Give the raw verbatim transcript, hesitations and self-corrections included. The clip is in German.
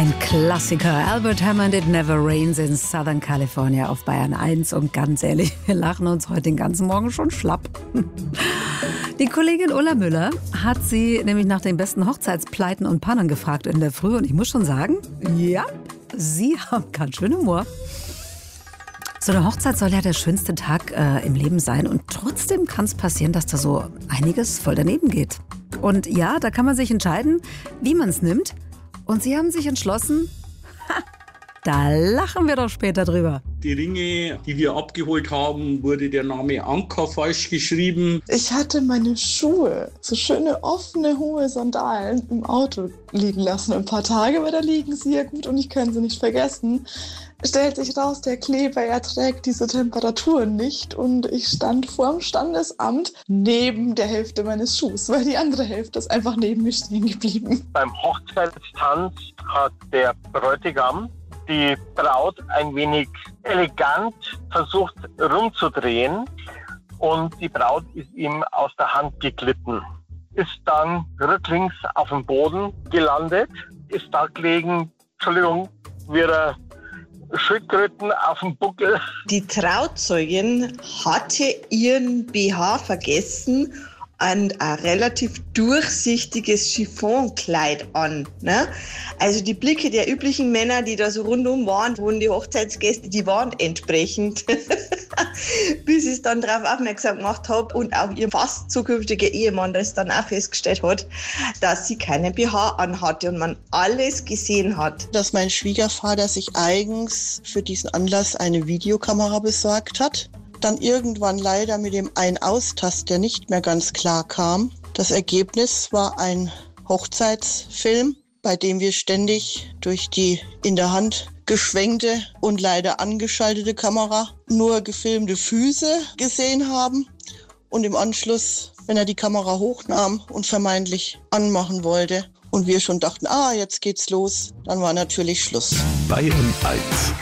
Ein Klassiker. Albert Hammond, It Never Rains in Southern California auf Bayern eins. Und ganz ehrlich, wir lachen uns heute den ganzen Morgen schon schlapp. Die Kollegin Ulla Müller hat sie nämlich nach den besten Hochzeitspleiten und Pannen gefragt in der Früh. Und ich muss schon sagen, ja, sie haben ganz schön Humor. So eine Hochzeit soll ja der schönste Tag äh, im Leben sein. Und trotzdem kann es passieren, dass da so einiges voll daneben geht. Und ja, da kann man sich entscheiden, wie man es nimmt. Und sie haben sich entschlossen, ha, da lachen wir doch später drüber. Die Ringe, die wir abgeholt haben, wurde der Name Anka falsch geschrieben. Ich hatte meine Schuhe, so schöne offene, hohe Sandalen im Auto liegen lassen. Ein paar Tage, aber da liegen sie ja gut und ich kann sie nicht vergessen. Stellt sich raus, der Kleber erträgt diese Temperaturen nicht und ich stand vor dem Standesamt neben der Hälfte meines Schuhs, weil die andere Hälfte ist einfach neben mir stehen geblieben. Beim Hochzeitstanz hat der Bräutigam die Braut ein wenig elegant versucht rumzudrehen und die Braut ist ihm aus der Hand geglitten, ist dann rücklings auf dem Boden gelandet, ist da gelegen, Entschuldigung, wieder Schildkröten auf dem Buckel. Die Trauzeugin hatte ihren B H vergessen und ein relativ durchsichtiges Chiffonkleid an. Ne? Also die Blicke der üblichen Männer, die da so rundum waren, wurden die Hochzeitsgäste, die waren entsprechend, bis ich es dann darauf aufmerksam gemacht habe und auch ihr fast zukünftiger Ehemann das dann auch festgestellt hat, dass sie keinen B H anhatte und man alles gesehen hat. Dass mein Schwiegervater sich eigens für diesen Anlass eine Videokamera besorgt hat. Dann irgendwann leider mit dem Ein-Aus-Tast, der nicht mehr ganz klar kam. Das Ergebnis war ein Hochzeitsfilm, bei dem wir ständig durch die in der Hand geschwenkte und leider angeschaltete Kamera nur gefilmte Füße gesehen haben. Und im Anschluss, wenn er die Kamera hochnahm und vermeintlich anmachen wollte und wir schon dachten, ah, jetzt geht's los, dann war natürlich Schluss. Bayern eins